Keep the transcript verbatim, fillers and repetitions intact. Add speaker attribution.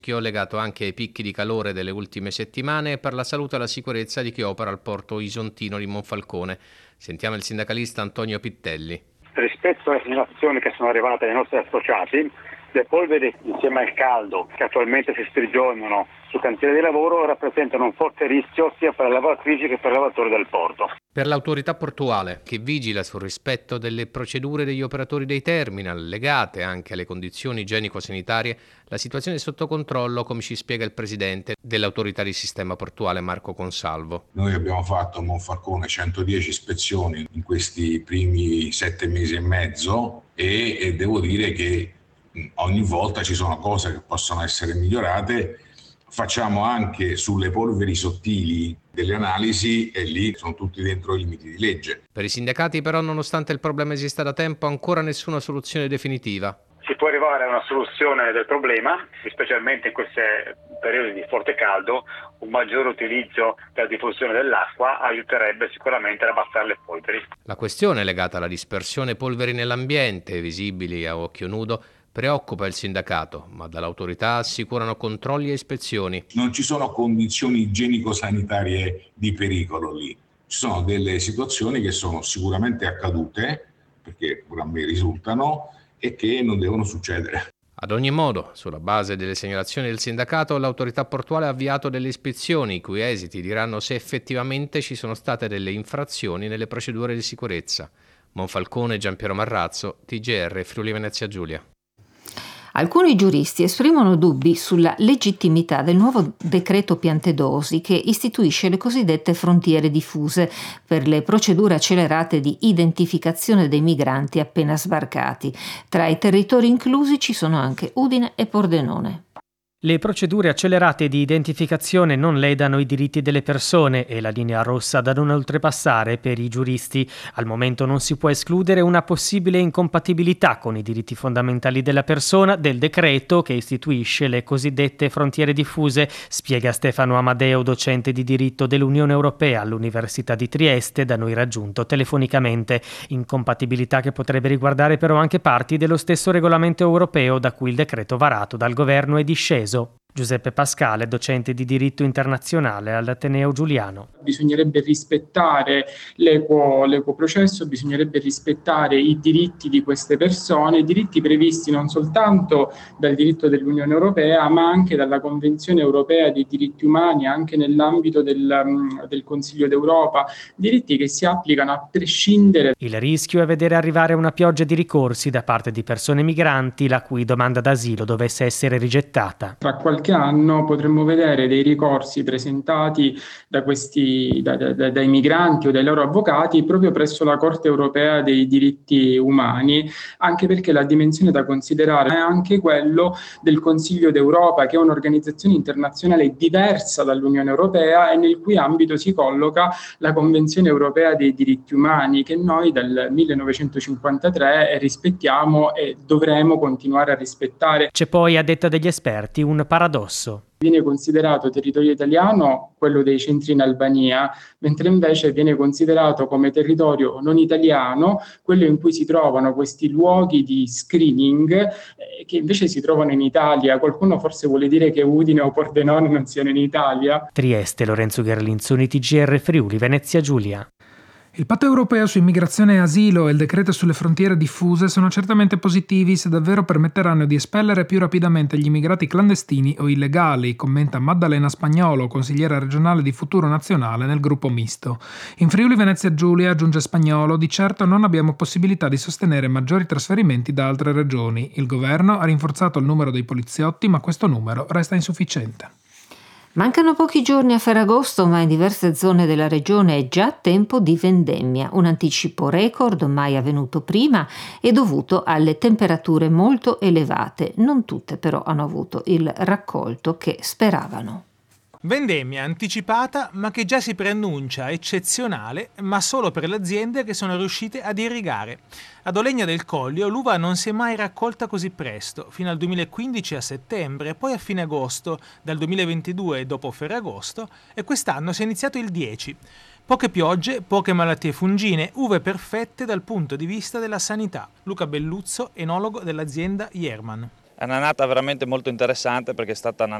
Speaker 1: Che ho legato anche ai picchi di calore delle ultime settimane e per la salute e la sicurezza di chi opera al porto isontino di Monfalcone. Sentiamo il sindacalista Antonio Pittelli.
Speaker 2: Rispetto alle segnalazioni che sono arrivate ai nostri associati, le polveri insieme al caldo che attualmente si sprigionano su cantieri di lavoro rappresentano un forte rischio sia per le lavoratrici che per i lavoratori del porto.
Speaker 1: Per l'autorità portuale, che vigila sul rispetto delle procedure degli operatori dei terminal, legate anche alle condizioni igienico-sanitarie, la situazione è sotto controllo, come ci spiega il presidente dell'autorità di sistema portuale Marco Consalvo.
Speaker 3: Noi abbiamo fatto a Monfalcone centodieci ispezioni in questi primi sette mesi e mezzo e, e devo dire che ogni volta ci sono cose che possono essere migliorate. Facciamo anche sulle polveri sottili delle analisi e lì sono tutti dentro i limiti di legge.
Speaker 1: Per i sindacati però, nonostante il problema esista da tempo, ancora nessuna soluzione definitiva.
Speaker 2: Si può arrivare a una soluzione del problema, specialmente in questi periodi di forte caldo. Un maggiore utilizzo per la diffusione dell'acqua aiuterebbe sicuramente ad abbassare le polveri.
Speaker 1: La questione legata alla dispersione polveri nell'ambiente, visibili a occhio nudo, preoccupa il sindacato, ma dall'autorità assicurano controlli e ispezioni.
Speaker 3: Non ci sono condizioni igienico-sanitarie di pericolo lì. Ci sono delle situazioni che sono sicuramente accadute, perché pure a me risultano, e che non devono succedere.
Speaker 1: Ad ogni modo, sulla base delle segnalazioni del sindacato, l'autorità portuale ha avviato delle ispezioni, i cui esiti diranno se effettivamente ci sono state delle infrazioni nelle procedure di sicurezza. Monfalcone, Giampiero Marrazzo, T G R, Friuli Venezia Giulia.
Speaker 4: Alcuni giuristi esprimono dubbi sulla legittimità del nuovo decreto Piantedosi che istituisce le cosiddette frontiere diffuse per le procedure accelerate di identificazione dei migranti appena sbarcati. Tra i territori inclusi ci sono anche Udine e Pordenone.
Speaker 5: Le procedure accelerate di identificazione non ledano i diritti delle persone e la linea rossa da non oltrepassare per i giuristi. Al momento non si può escludere una possibile incompatibilità con i diritti fondamentali della persona del decreto che istituisce le cosiddette frontiere diffuse, spiega Stefano Amadeo, docente di diritto dell'Unione Europea all'Università di Trieste, da noi raggiunto telefonicamente. Incompatibilità che potrebbe riguardare però anche parti dello stesso regolamento europeo da cui il decreto varato dal governo è disceso. Giuseppe Pascale, docente di diritto internazionale all'Ateneo Giuliano.
Speaker 6: Bisognerebbe rispettare l'equo, l'equo processo, bisognerebbe rispettare i diritti di queste persone, diritti previsti non soltanto dal diritto dell'Unione Europea, ma anche dalla Convenzione Europea dei diritti umani, anche nell'ambito del, del Consiglio d'Europa, diritti che si applicano a prescindere.
Speaker 5: Il rischio è vedere arrivare una pioggia di ricorsi da parte di persone migranti la cui domanda d'asilo dovesse essere rigettata.
Speaker 6: Tra qualche anno potremmo vedere dei ricorsi presentati da questi, da, da, dai migranti o dai loro avvocati proprio presso la Corte Europea dei diritti umani, anche perché la dimensione da considerare è anche quello del Consiglio d'Europa, che è un'organizzazione internazionale diversa dall'Unione Europea e nel cui ambito si colloca la Convenzione Europea dei diritti umani, che noi dal millenovecentocinquantatré rispettiamo e dovremo continuare a rispettare.
Speaker 5: C'è poi, a detta degli esperti, un paradosso.
Speaker 6: Viene considerato territorio italiano quello dei centri in Albania, mentre invece viene considerato come territorio non italiano quello in cui si trovano questi luoghi di screening eh, che invece si trovano in Italia. Qualcuno forse vuole dire che Udine o Pordenone non siano in Italia.
Speaker 5: Trieste, Lorenzo Gherlinzoni, T G R, Friuli Venezia Giulia.
Speaker 7: Il patto europeo su immigrazione e asilo e il decreto sulle frontiere diffuse sono certamente positivi se davvero permetteranno di espellere più rapidamente gli immigrati clandestini o illegali, commenta Maddalena Spagnolo, consigliera regionale di Futuro Nazionale nel gruppo misto. In Friuli Venezia Giulia, aggiunge Spagnolo, di certo non abbiamo possibilità di sostenere maggiori trasferimenti da altre regioni. Il governo ha rinforzato il numero dei poliziotti, ma questo numero resta insufficiente.
Speaker 4: Mancano pochi giorni a Ferragosto, ma in diverse zone della regione è già tempo di vendemmia, un anticipo record mai avvenuto prima e dovuto alle temperature molto elevate. Non tutte però hanno avuto il raccolto che speravano.
Speaker 8: Vendemmia anticipata, ma che già si preannuncia eccezionale, ma solo per le aziende che sono riuscite ad irrigare. Ad Olegna del Collio l'uva non si è mai raccolta così presto, fino al duemilaquindici a settembre, poi a fine agosto, dal duemilaventidue dopo Ferragosto, e quest'anno si è iniziato il dieci. Poche piogge, poche malattie fungine, uve perfette dal punto di vista della sanità. Luca Belluzzo, enologo dell'azienda Ierman.
Speaker 9: È un'annata veramente molto interessante perché è stata